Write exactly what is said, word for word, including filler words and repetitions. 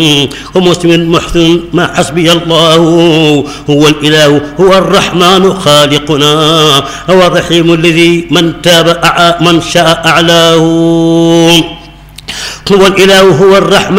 ومسلم محسن ما حسبي الله هو الإله هو الرحمن خالقنا هو الرحيم الذي من تاب من شاء أعلاه هو الإله هو الرحمن